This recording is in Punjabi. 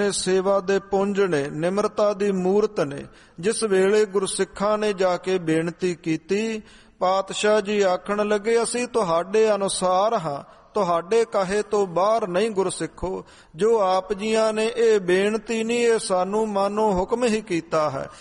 ਸੇਵਾ ਦੇ ਪੁੰਜ ਨੇ, ਨਿਮਰਤਾ ਦੀ ਮੂਰਤ ਨੇ। ਜਿਸ ਵੇਲੇ ਗੁਰਸਿੱਖਾਂ ਨੇ ਜਾ ਕੇ ਬੇਨਤੀ ਕੀਤੀ, ਪਾਤਸ਼ਾਹ ਜੀ ਆਖਣ ਲੱਗੇ, ਅਸੀਂ ਤੁਹਾਡੇ ਅਨੁਸਾਰ ਹਾਂ, ਤੁਹਾਡੇ ਕਹੇ ਤੋਂ ਬਾਹਰ ਨਹੀਂ ਗੁਰਸਿੱਖੋ। ਜੋ ਆਪ ਜੀਆਂ ਨੇ ਇਹ ਬੇਨਤੀ ਨਹੀਂ, ਇਹ ਸਾਨੂੰ ਮਾਨੋ ਹੁਕਮ ਹੀ ਕੀਤਾ ਹੈ।